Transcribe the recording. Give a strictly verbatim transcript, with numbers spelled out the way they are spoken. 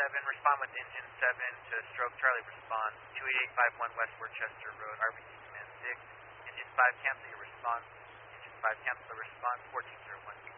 seven, respond with engine seven to stroke Charlie, respond two eight eight five one West Worcester Road, R B C Command six. Engine five, cancel your response. Engine five, cancel the response, fourteen zero one.